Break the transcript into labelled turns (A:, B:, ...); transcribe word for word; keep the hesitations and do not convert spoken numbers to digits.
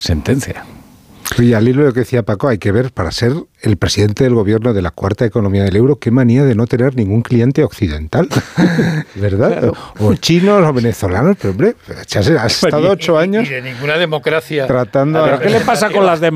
A: sentencia.
B: Y al hilo de lo que decía Paco, hay que ver, para ser el presidente del gobierno de la cuarta economía del euro, qué manía de no tener ningún cliente occidental, ¿verdad? Claro. O chinos o venezolanos, pero hombre, has estado ocho años...
C: Y de ninguna democracia.
B: Tratando...
A: ¿Pero qué le pasa con las democracias?